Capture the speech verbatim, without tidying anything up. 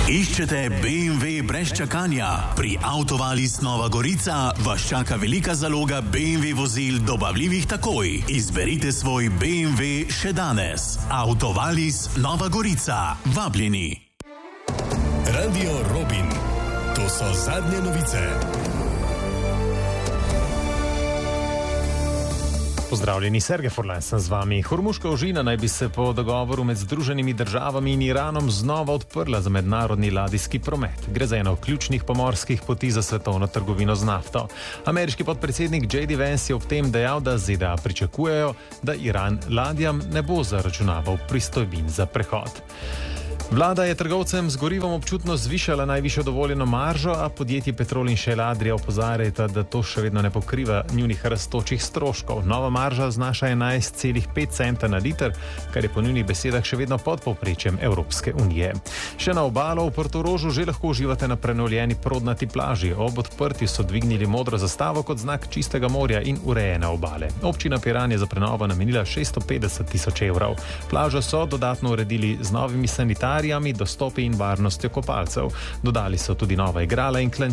Iščete B M W brez čakanja? Pri Autovalis Nova Gorica vas čaka velika zaloga B M W vozil dobavljivih takoj. Izberite svoj B M W še danes. Autovalis Nova Gorica. Vabljeni. Radio Robin. To so zadnje novice. Pozdravljeni, Sergej Furlan sem z vami. Hormuška ožina naj bi se po dogovoru med Združenimi državami in Iranom znova odprla za mednarodni ladijski promet. Gre za eno ključnih pomorskih poti za svetovno trgovino z nafto. Ameriški podpredsednik J D Vance je ob tem dejal, da Z D A pričakujejo, da Iran ladjam ne bo zaračunaval pristojbin za prehod. Vlada je trgovcem z gorivom občutno zvišala najvišjo dovoljeno maržo, a podjetji Petrol in Shell Adria opozarjata, da to še vedno ne pokriva njunih rastočih stroškov. Nova marža znaša enajst celih pet centa na liter, kar je po njunih besedah še vedno pod povprečjem Evropske unije. Še na obalo v Portorožu že lahko uživate na prenovljeni prodnati plaži. Ob odprtju so dvignili modro zastavo kot znak čistega morja in urejene obale. Občina Piran je za prenovo namenila šeststo petdeset tisoč evrov. Plažo so dodatno uredili z novimi sanitarijami, dostopi in varnostjo kopalcev. Dodali so tudi nova igrala in